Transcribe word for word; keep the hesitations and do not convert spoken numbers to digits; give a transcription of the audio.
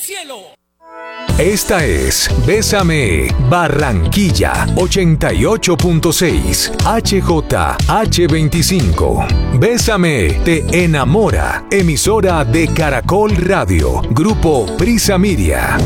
cielo. Esta es Bésame Barranquilla ochenta y ocho punto seis H J H veinticinco. Bésame te enamora. Emisora de Caracol Radio. Grupo Prisa Media.